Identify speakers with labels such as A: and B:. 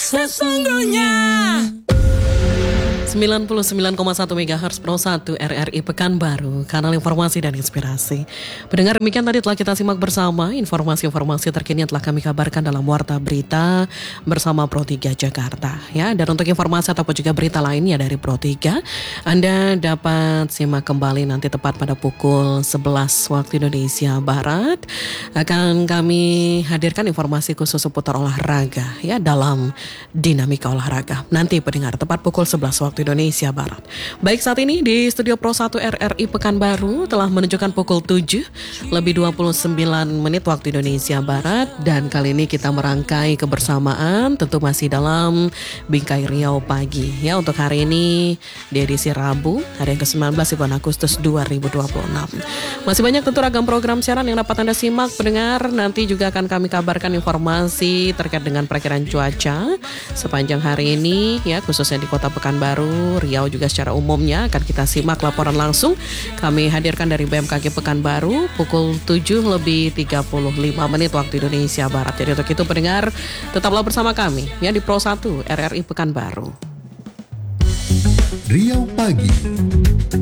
A: sesungguhnya.
B: 99,1 MHz Pro 1 RRI Pekanbaru, kanal informasi dan inspirasi. Pendengar, demikian tadi telah kita simak bersama informasi-informasi terkini yang telah kami kabarkan dalam Warta Berita bersama Pro 3 Jakarta. Ya, dan untuk informasi ataupun juga berita lainnya dari Pro 3, Anda dapat simak kembali nanti tepat pada pukul 11 waktu Indonesia Barat. Akan kami hadirkan informasi khusus seputar olahraga ya dalam Dinamika Olahraga. Nanti pendengar tepat pukul 11 waktu Indonesia Barat. Baik, saat ini di studio Pro 1 RRI Pekanbaru telah menunjukkan pukul 7 lebih 29 menit waktu Indonesia Barat, dan kali ini kita merangkai kebersamaan tentu masih dalam Bingkai Riau Pagi ya, untuk hari ini di edisi Rabu hari yang ke-19 bulan Agustus 2026. Masih banyak tentu ragam program siaran yang dapat Anda simak pendengar. Nanti juga akan kami kabarkan informasi terkait dengan perakiraan cuaca sepanjang hari ini ya, khususnya di Kota Pekanbaru, Riau juga secara umumnya akan kita simak laporan langsung kami hadirkan dari BMKG Pekanbaru pukul 7 lebih 35 menit waktu Indonesia Barat. Jadi untuk itu pendengar tetaplah bersama kami ya di Pro 1 RRI Pekanbaru.
C: Riau Pagi.